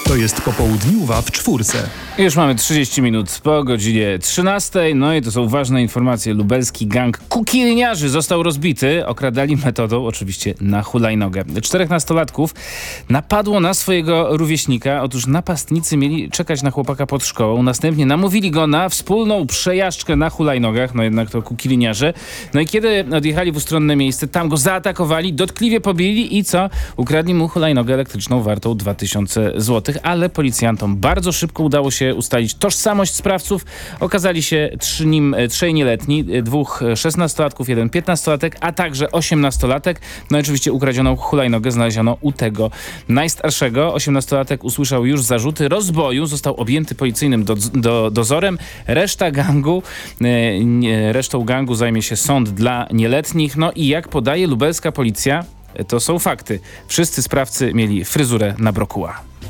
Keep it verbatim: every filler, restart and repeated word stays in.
To jest popołudniuwa w czwórce. Już mamy trzydzieści minut po godzinie trzynastej. No i to są ważne informacje. Lubelski gang kukilniarzy został rozbity. Okradali metodą oczywiście na hulajnogę. Czterech nastolatków napadło na swojego rówieśnika. Otóż napastnicy mieli czekać na chłopaka pod szkołą. Następnie namówili go na wspólną przejażdżkę na hulajnogach. No jednak to kukilniarze. No i kiedy odjechali w ustronne miejsce, tam go zaatakowali, dotkliwie pobili i co? Ukradli mu hulajnogę elektryczną wartą dwa tysiące złotych. Ale policjantom bardzo szybko udało się ustalić tożsamość sprawców. Okazali się trzy nim, trzej nieletni, dwóch szesnastolatków, jeden piętnastolatek, a także osiemnastolatek. No i oczywiście ukradzioną hulajnogę znaleziono u tego najstarszego. osiemnastolatek usłyszał już zarzuty rozboju, został objęty policyjnym do, do, dozorem. Reszta gangu, e, resztą gangu zajmie się sąd dla nieletnich. No i jak podaje lubelska policja, to są fakty. Wszyscy sprawcy mieli fryzurę na brokuła.